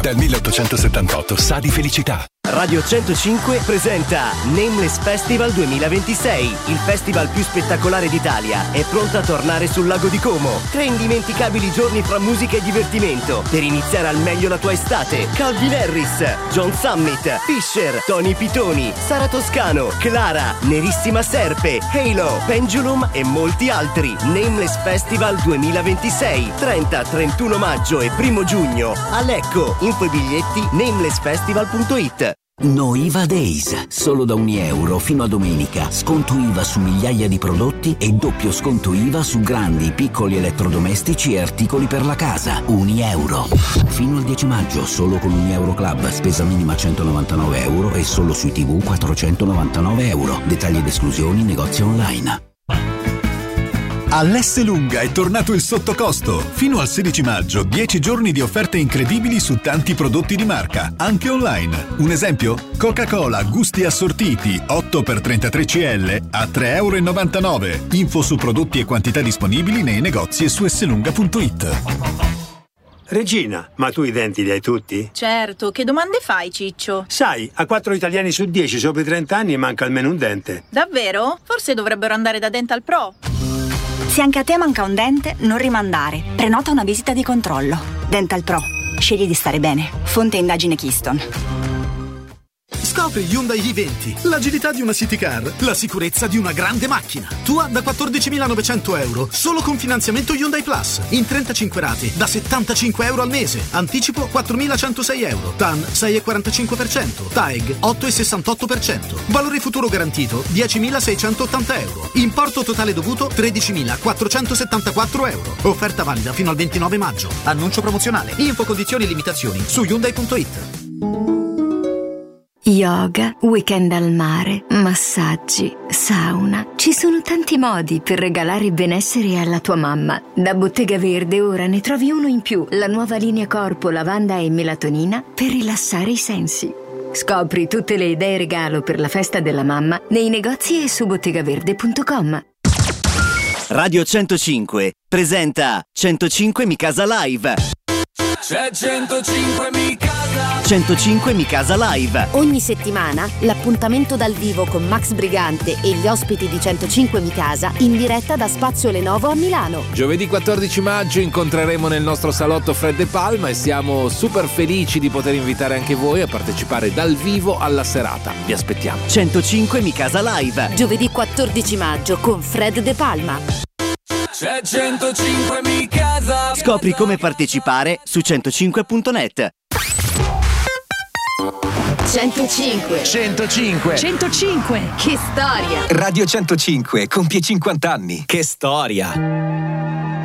Dal 1878 sa di felicità. Radio 105 presenta Nameless Festival 2026, il festival più spettacolare d'Italia. È pronta a tornare sul lago di Como. 3 indimenticabili giorni fra musica e divertimento per iniziare al meglio la tua estate. Calvin Harris, John Summit, Fisher, Tony Pitoni, Sara Toscano, Clara, Nerissima Serpe, Halo, Pendulum e molti altri. Nameless Festival 2026, 30, 31 maggio e 1 giugno a Lecco. Info e biglietti namelessfestival.it. No IVA Days, solo da €1 fino a domenica. Sconto IVA su migliaia di prodotti e doppio sconto IVA su grandi, piccoli elettrodomestici e articoli per la casa. €1. Fino al 10 maggio, solo con Unieuro Club, spesa minima €199 e solo sui TV €499. Dettagli ed esclusioni, negozi online. All'Esselunga è tornato il sottocosto. Fino al 16 maggio, 10 giorni di offerte incredibili su tanti prodotti di marca, anche online. Un esempio? Coca-Cola gusti assortiti 8 x 33 CL a €3,99. Info su prodotti e quantità disponibili nei negozi e su esselunga.it. Regina, ma tu i denti li hai tutti? Certo, che domande fai, Ciccio? Sai, a 4 italiani su 10 sopra i 30 anni manca almeno un dente. Davvero? Forse dovrebbero andare da Dental Pro. Se anche a te manca un dente, non rimandare. Prenota una visita di controllo. Dental Pro. Scegli di stare bene. Fonte indagine Keystone. Scopri Hyundai i20, l'agilità di una city car, la sicurezza di una grande macchina. Tua da €14.900, solo con finanziamento Hyundai Plus, in 35 rate, da €75 al mese. Anticipo €4.106. TAN 6,45%. TAEG 8,68%. Valore futuro garantito €10.680. Importo totale dovuto €13.474. Offerta valida fino al 29 maggio. Annuncio promozionale. Info, condizioni e limitazioni su Hyundai.it. Yoga, weekend al mare, massaggi, sauna. Ci sono tanti modi per regalare benessere alla tua mamma. Da Bottega Verde ora ne trovi uno in più, la nuova linea corpo, lavanda e melatonina per rilassare i sensi. Scopri tutte le idee regalo per la festa della mamma nei negozi e su bottegaverde.com. Radio 105 presenta 105 Mi Casa Live. C'è 105 Mi Casa. 105 Mi Casa Live. Ogni settimana l'appuntamento dal vivo con Max Brigante e gli ospiti di 105 Mi Casa in diretta da Spazio Lenovo a Milano. Giovedì 14 maggio incontreremo nel nostro salotto Fred De Palma e siamo super felici di poter invitare anche voi a partecipare dal vivo alla serata. Vi aspettiamo. 105 Mi Casa Live. Giovedì 14 maggio con Fred De Palma. C'è 105 Mi Casa. Scopri come partecipare su 105.net. 105. 105. 105. Che storia. Radio 105 compie 50 anni. Che storia.